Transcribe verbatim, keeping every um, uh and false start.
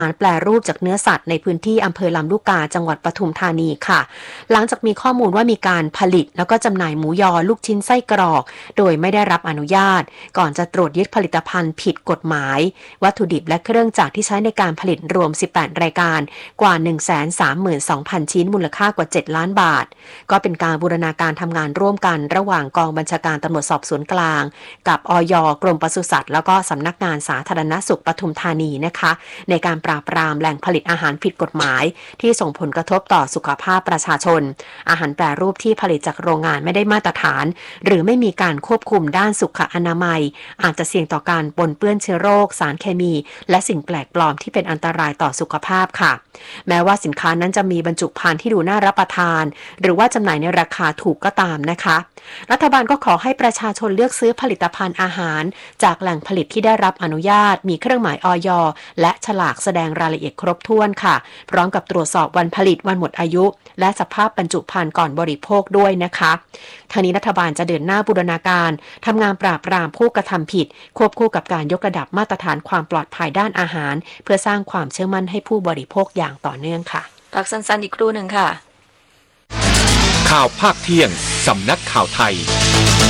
อาหารแปรรูปจากเนื้อสัตว์ในพื้นที่อำเภอลำลูกกาจังหวัดปทุมธานีค่ะหลังจากมีข้อมูลว่ามีการผลิตแล้วก็จำหน่ายหมูยอลูกชิ้นไส้กรอกโดยไม่ได้รับอนุญาตก่อนจะตรวจยึดผลิตภัณฑ์ผิดกฎหมายวัตถุดิบและเครื่องจักรที่ใช้ในการผลิตรวมสิบแปดรายการกว่า หนึ่งแสนสามหมื่นสองพัน ชิ้นมูลค่ากว่าเจ็ดล้านบาทก็เป็นการบูรณาการทำงานร่วมกันระหว่างกองบัญชาการตำรวจสอบสวนกลางกับอย.กรมปศุสัตว์แล้วก็สำนักงานสาธารณสุขปทุมธานีนะคะในการปราบปรามแหล่งผลิตอาหารผิดกฎหมายที่ส่งผลกระทบต่อสุขภาพประชาชนอาหารแปรรูปที่ผลิตจากโรงงานไม่ได้มาตรฐานหรือไม่มีการควบคุมด้านสุขอนามัยอาจจะเสี่ยงต่อการปนเปื้อนเชื้อโรคสารเคมีและสิ่งแปลกปลอมที่เป็นอันตรายต่อสุขภาพค่ะแม้ว่าสินค้านั้นจะมีบรรจุภัณฑ์ที่ดูน่ารับประทานหรือว่าจำหน่ายในราคาถูกก็ตามนะคะรัฐบาลก็ขอให้ประชาชนเลือกซื้อผลิตภัณฑ์อาหารจากแหล่งผลิตที่ได้รับอนุญาตมีเครื่องหมายอย.และฉลากแสดงรายละเอียดครบถ้วนค่ะพร้อมกับตรวจสอบวันผลิตวันหมดอายุและสภาพบรรจุภัณฑ์ก่อนบริโภคด้วยนะคะทางนี้รัฐบาลจะเดินหน้าบูรณาการทำงานปราบปรามผู้กระทำผิดควบคู่กับการยกระดับมาตรฐานความปลอดภัยด้านอาหารเพื่อสร้างความเชื่อมั่นให้ผู้บริโภคอย่างต่อเนื่องค่ะพักสั้นๆอีกครู่หนึ่งค่ะข่าวภาคเที่ยงสำนักข่าวไทย